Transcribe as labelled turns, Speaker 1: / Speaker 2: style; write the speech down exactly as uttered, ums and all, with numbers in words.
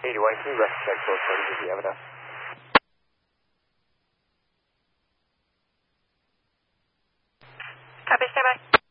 Speaker 1: eighty-one, can you rest check both parties if you have enough?
Speaker 2: Copy, stand by.